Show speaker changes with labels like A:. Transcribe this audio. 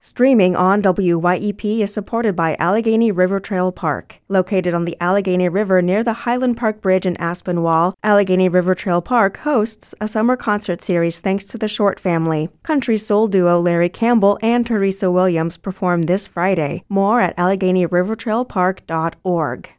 A: Streaming on WYEP is supported by Allegheny River Trail Park. Located on the Allegheny River near the Highland Park Bridge in Aspinwall, Allegheny River Trail Park hosts a summer concert series thanks to the Short family. Country soul duo Larry Campbell and Teresa Williams perform this Friday. More at AlleghenyRiverTrailPark.org.